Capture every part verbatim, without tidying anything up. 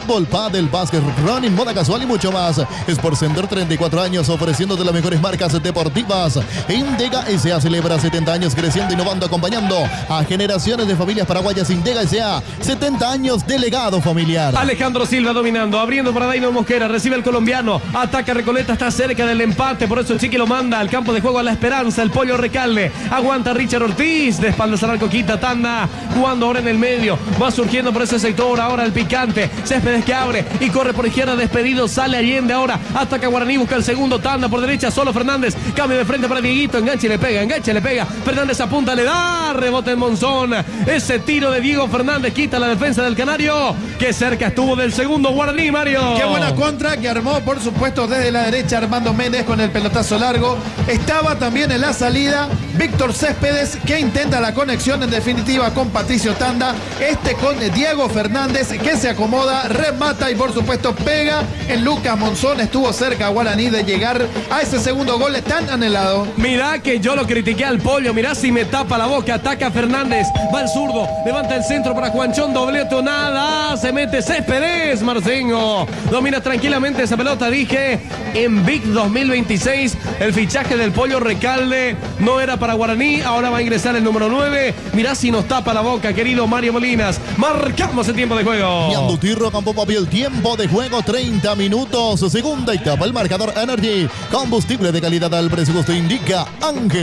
fútbol, pádel, básquet, running, moda casual y mucho más. Sport Center, treinta y cuatro años ofreciéndote las mejores marcas deportivas. Indega S A celebra setenta años creciendo, innovando, acompañando a generaciones de familias paraguayas. Indega S A, setenta años de legado familiar. Alejandro Silva dominando, abriendo para Daino Mosquera, recibe el colombiano, ataca Recoleta, está cerca del empate, por eso el Chiqui lo manda al campo de juego a La Esperanza, el Pollo Recalde, aguanta Richard Ortiz, de espaldas al arco, quita tanda, jugando ahora en el medio, va surgiendo por ese sector, ahora el picante, Céspedes que abre y corre por izquierda, despedido, sale Allende ahora, ataca Guaraní, busca el segundo, tanda por derecha, solo Fernández, cambio de frente para Dieguito, enganche y le pega, enganche y le pega, Fernández apunta, le da, rebote en Monzón, ese tiro de Diego Fernández quita la defensa del Canario, que cerca estuvo del segundo Guaraní, Mario. Qué buena contra que armó, por supuesto, desde la derecha Armando Méndez con el pelotazo largo. Estaba también en la salida Víctor Céspedes, que intenta la conexión en definitiva con Patricio Tanda. Este con Diego Fernández, que se acomoda, remata y por supuesto pega en Lucas Monzón. Estuvo cerca Guaraní de llegar a ese segundo gol tan anhelado. Mirá que yo lo critiqué al Pollo, mirá si me tapa la boca, ataca Fernández, va al zurdo, levanta el centro para Juanchón, doblete nada, se mete Céspedes, Marcinho, domina tranquilamente esa pelota, dije, en Vic dos mil veintiséis, el fichaje del Pollo Recalde no era para Guaraní, ahora va a ingresar el número nueve, mirá si nos tapa la boca, querido Mario Molinas, marcamos el tiempo de juego. Ñandutirro Campo Papi, el tiempo de juego, treinta minutos, segunda etapa, el marcador Energy, combustible de calidad al presupuesto indica Ángel.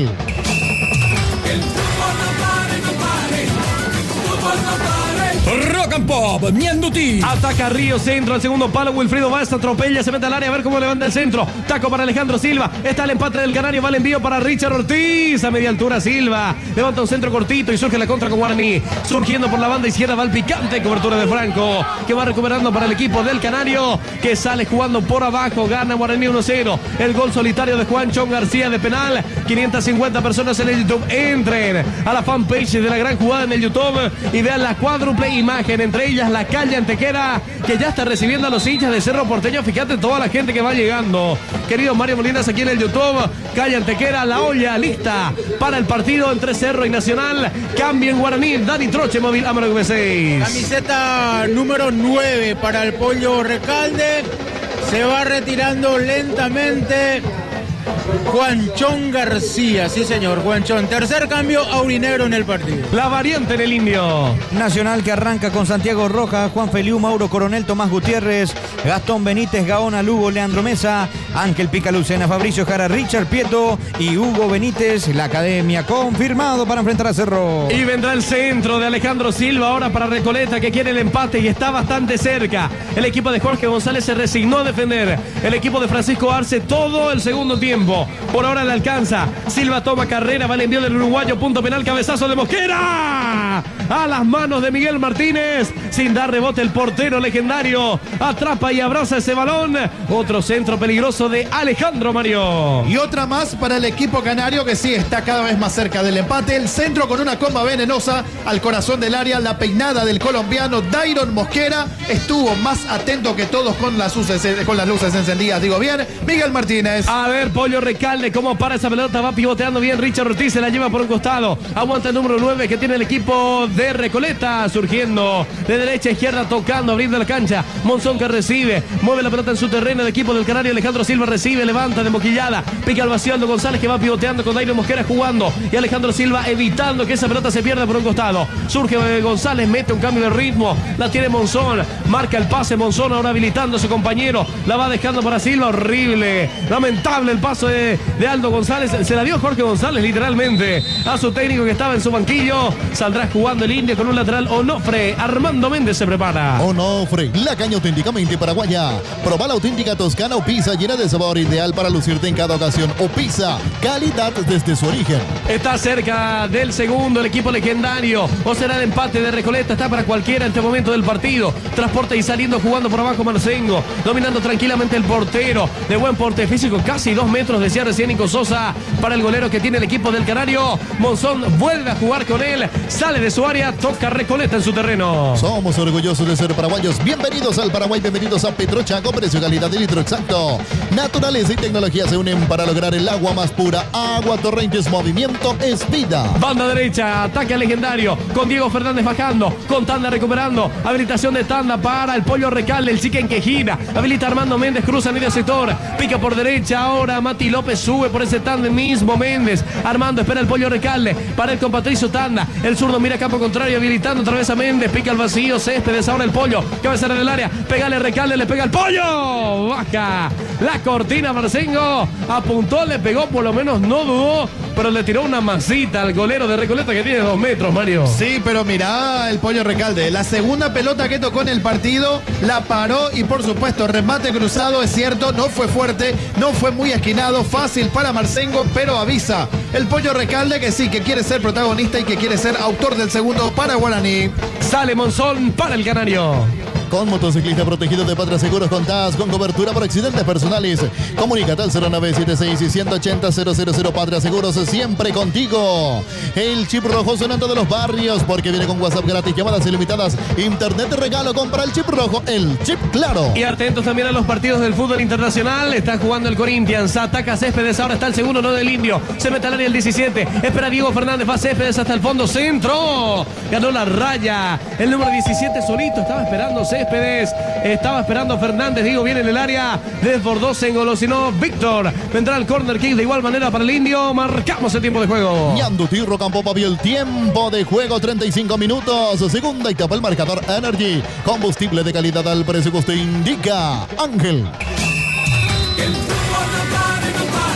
El fútbol no pare, no pare, el fútbol no pare. Rock and Pop, Ñanduti. Ataca Río, centro al segundo palo, Wilfrido Vaz atropella, se mete al área, a ver cómo levanta el centro. Taco para Alejandro Silva, está el empate del Canario, va el envío para Richard Ortiz, a media altura Silva, levanta un centro cortito y surge la contra con Guaraní. Surgiendo por la banda izquierda va el picante, cobertura de Franco, que va recuperando para el equipo del Canario, que sale jugando por abajo, gana Guaraní uno cero. El gol solitario de Juanchón García de penal, quinientas cincuenta personas en el YouTube. Entren a la fanpage de La Gran Jugada en el YouTube y vean la cuádruple imagen, entre ellas la calle Antequera, que ya está recibiendo a los hinchas de Cerro Porteño. Fíjate toda la gente que va llegando. Querido Mario Molinas, aquí en el YouTube, calle Antequera, la olla lista para el partido entre Cerro y Nacional. Cambio en Guaraní, Dani Troche, móvil Amaro V seis. Camiseta número nueve para el Pollo Recalde. Se va retirando lentamente Juanchón García, sí señor, Juanchón. Tercer cambio aurinegro en el partido. La variante en el Indio. Nacional que arranca con Santiago Rojas, Juan Feliu, Mauro Coronel, Tomás Gutiérrez, Gastón Benítez, Gaona Lugo, Leandro Mesa, Ángel Picalucena, Fabricio Jara, Richard Prieto y Hugo Benítez. La academia confirmado para enfrentar a Cerro. Y vendrá el centro de Alejandro Silva ahora para Recoleta, que quiere el empate y está bastante cerca. El equipo de Jorge González se resignó a defender. El equipo de Francisco Arce todo el segundo tiempo. Por ahora le alcanza. Silva toma carrera, va el envío del uruguayo, punto penal, cabezazo de Mosquera. A las manos de Miguel Martínez. Sin dar rebote el portero legendario. Atrapa y abraza ese balón. Otro centro peligroso de Alejandro Mario. Y otra más para el equipo canario, que sí está cada vez más cerca del empate. El centro con una comba venenosa al corazón del área. La peinada del colombiano Dairon Mosquera. Estuvo más atento que todos con las luces, con las luces encendidas, digo bien. Miguel Martínez. A ver, Pollo Recalde, cómo para esa pelota, va pivoteando bien Richard Ortiz, se la lleva por un costado, aguanta el número nueve que tiene el equipo de Recoleta, surgiendo de derecha a izquierda, tocando, abriendo la cancha, Monzón que recibe, mueve la pelota en su terreno, el equipo del Canario, Alejandro Silva recibe, levanta de moquillada, pica al vacío Aldo González, que va pivoteando con Dairo Mosquera jugando, y Alejandro Silva evitando que esa pelota se pierda por un costado, surge González, mete un cambio de ritmo, la tiene Monzón, marca el pase Monzón, ahora habilitando a su compañero, la va dejando para Silva, horrible, lamentable el paso de, de Aldo González, se la dio Jorge González literalmente a su técnico que estaba en su banquillo. Saldrá jugando el Indio con un lateral. Onofre, Armando Méndez se prepara. Onofre, la caña auténticamente paraguaya. Proba la auténtica toscana Opisa, llena de sabor, ideal para lucirte en cada ocasión. Opisa, calidad desde su origen. Está cerca del segundo el equipo legendario, o será el empate de Recoleta, está para cualquiera en este momento del partido. Transporta y saliendo jugando por abajo Marcengo, dominando tranquilamente el portero, de buen porte físico, casi dos metros, decía recién Nico Sosa, para el golero que tiene el equipo del Canario. Monzón vuelve a jugar con él, sale de su área. victoria. Toca Recoleta en su terreno. Somos orgullosos de ser paraguayos. Bienvenidos al Paraguay, bienvenidos a Petrochaco. Precio, calidad y litro exacto. Naturaleza y tecnología se unen para lograr el agua más pura. Agua Torrentes, movimiento es vida. Banda derecha, ataque al legendario. Con Diego Fernández bajando. Con Tanda recuperando. Habilitación de Tanda para el Pollo Recalde. El Chiquen que gira. Habilita Armando Méndez, cruza medio sector. Pica por derecha. Ahora Mati López sube por ese tándem mismo. Méndez. Armando espera el Pollo Recalde. Para el con Patricio Tanda. El zurdo mira campo contrario. Habilitando otra vez a Méndez. Pica al vacío. Céspedes. Ahora el Pollo. Cabecera en el área. Pégale Recalde. Le pega el Pollo. Baja la cortina Marcengo. Apuntó. Le pegó. Por lo menos no dudó. Pero le tiró una masita al golero de Recoleta que tiene dos metros, Mario. Sí, pero mirá el Pollo Recalde. La segunda pelota que tocó en el partido la paró y por supuesto remate cruzado, es cierto, no fue fuerte, no fue muy esquinado, fácil para Marcengo, pero avisa el Pollo Recalde que sí, que quiere ser protagonista y que quiere ser autor del segundo para Guaraní. Sale Monzón para el Canario. Con motociclista protegido de Patria Seguros contás con cobertura por accidentes personales. Comunícate al cero nueve siete seis y uno ocho cero cero cero. Patria Seguros, siempre contigo. El chip rojo sonando de los barrios porque viene con WhatsApp gratis, llamadas ilimitadas, internet de regalo. Compra el chip rojo, el chip claro. Y atentos también a los partidos del fútbol internacional. Está jugando el Corinthians, ataca Céspedes, ahora está el segundo, no del Indio. Se mete al área el diecisiete, espera Diego Fernández, va Céspedes hasta el fondo, centro. Ganó la raya, el número diecisiete solito, estaba esperando Céspedes, estaba esperando Fernández, digo, viene en el área, desbordó, se engolosinó Víctor. Vendrá el corner kick de igual manera para el Indio. Marcamos el tiempo de juego. Ñandutí Rocampopa vio el tiempo de juego, treinta y cinco minutos. Segunda etapa, el marcador Energy. Combustible de calidad al precio que usted indica. Ángel. Que el fútbol no pare,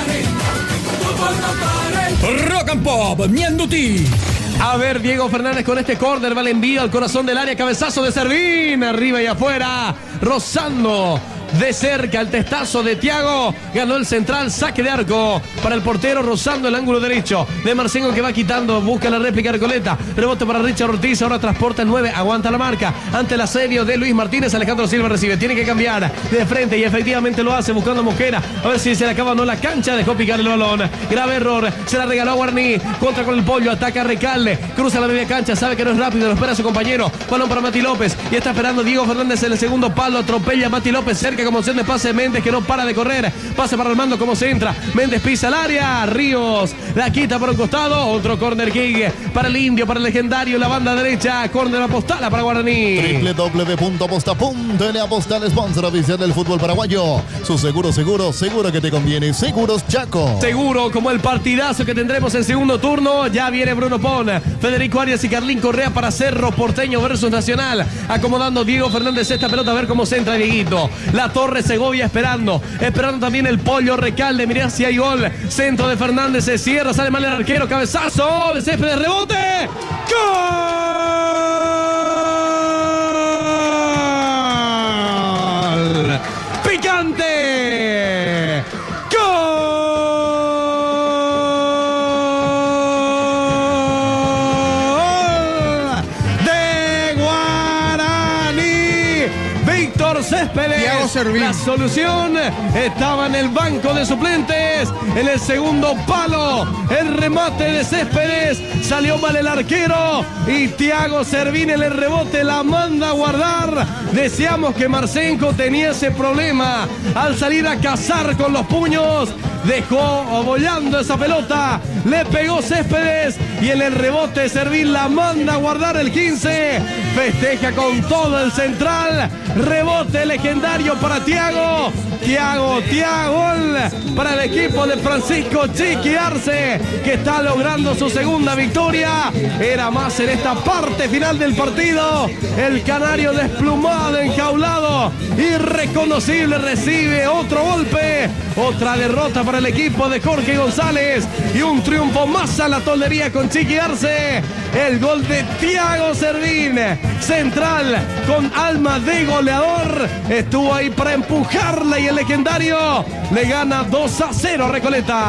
no pare. Fútbol no pare. Rock and Pop, Ñandutí. A ver, Diego Fernández con este córner, va el envío al corazón del área, cabezazo de Servín, arriba y afuera, rozando de cerca el testazo de Thiago, ganó el central, saque de arco para el portero, rozando el ángulo derecho de Marcengo que va quitando, busca la réplica Recoleta, rebote para Richard Ortiz, ahora transporta el nueve, aguanta la marca, ante el asedio de Luis Martínez, Alejandro Silva recibe, tiene que cambiar de frente y efectivamente lo hace, buscando a Mosquera, a ver si se le acaba o no la cancha, dejó picar el balón, grave error, se la regaló a Guarní, contra con el Pollo, ataca a Recalde, cruza la media cancha, sabe que no es rápido, lo espera a su compañero, balón para Mati López, y está esperando Diego Fernández en el segundo palo, atropella a Mati López, cerca como opción de pase Méndez que no para de correr, pase para Armando como se entra, Méndez pisa el área, Ríos la quita por un costado, otro corner kick para el Indio, para el legendario, la banda derecha, corner apostala para Guaraní. doble u doble u doble u punto aposta punto ene Apostal, sponsor oficial del fútbol paraguayo. Su seguro, seguro, seguro que te conviene. Seguros Chaco. Seguro como el partidazo que tendremos en segundo turno. Ya viene Bruno Pon, Federico Arias y Carlín Correa para Cerro Porteño versus Nacional. Acomodando Diego Fernández esta pelota, a ver cómo se entra Dieguito. La Torre Segovia esperando. Esperando también el Pollo Recalde. Mirá si hay gol. Centro de Fernández, se cierra, sale mal el arquero. Cabezazo de Céspedes, rebote. ¡Gol! ¡Picante! Céspedes, la solución estaba en el banco de suplentes, en el segundo palo, el remate de Céspedes, salió mal el arquero y Thiago Servín en el rebote la manda a guardar. Decíamos que Marcengo tenía ese problema al salir a cazar con los puños, dejó volando esa pelota, le pegó Céspedes y en el rebote Servín la manda a guardar el quince, festeja con todo el central, rebote legendario para Thiago, Thiago, Thiago, gol para el equipo de Francisco Chiqui Arce, que está logrando su segunda victoria. Era más en esta parte final del partido, el canario desplumado, enjaulado, irreconocible, recibe otro golpe, otra derrota para el equipo de Jorge González y un triunfo más a la toldería con Chiqui Arce. El gol de Thiago Servín, central con alma de goleador, estuvo ahí para empujarla y el legendario le gana dos a cero a Recoleta.